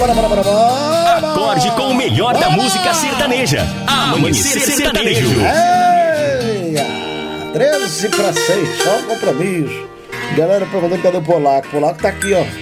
Acorde com o melhor da música sertaneja. Amanhecer Sertanejo. 13 para 6, só um compromisso. Galera perguntando cadê o Polaco. O Polaco tá aqui, ó.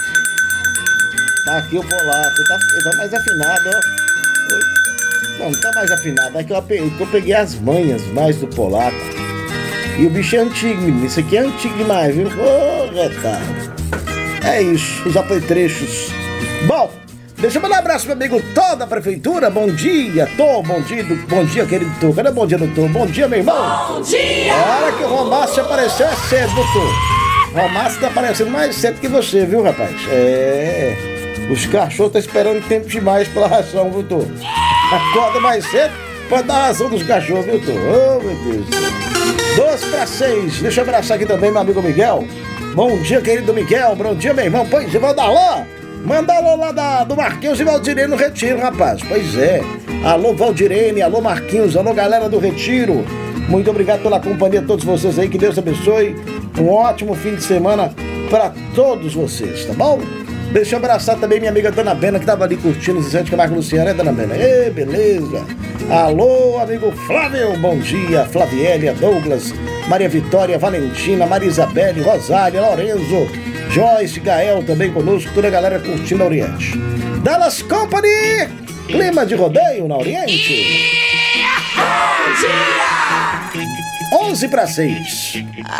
Tá aqui o Polaco. Ele tá mais afinado, ó. Não tá mais afinado. É que eu peguei as manhas mais do Polaco. E o bicho é antigo, menino. Isso aqui é antigo demais, viu? Ô, retardo. É isso, os apetrechos. Bom, deixa eu mandar um abraço pro amigo Tô da prefeitura. Bom dia, Tô. Bom dia, querido Tô. Cadê bom dia do Tô? Bom dia, meu irmão. Bom dia! A hora que o Romácio apareceu é cedo, Tô. O Romácio tá aparecendo mais cedo que você, viu, rapaz? Os cachorros estão esperando tempo demais pela ração, viu, Tô? Acorda mais cedo pra dar a ração dos cachorros, viu, Tô? Oh, meu Deus. 12 para 6. Deixa eu abraçar aqui também meu amigo Miguel. Bom dia, querido Miguel. Bom dia, meu irmão. Pois é, manda alô. Manda alô lá do Marquinhos e Valdirene no Retiro, rapaz. Pois é. Alô, Valdirene. Alô, Marquinhos. Alô, galera do Retiro. Muito obrigado pela companhia de todos vocês aí. Que Deus abençoe. Um ótimo fim de semana para todos vocês, tá bom? Deixa eu abraçar também minha amiga Dona Bena, que tava ali curtindo os Vicente Camargo Luciano, né, Dona Bena? Ê, beleza. Alô, amigo Flávio. Bom dia. Flaviélia, Douglas, Maria Vitória, Valentina, Maria Isabelle, Rosália, Lorenzo, Joyce, Gael também conosco, toda a galera curtindo a Oriente. Dallas Company, clima de rodeio na Oriente. 11 para 6.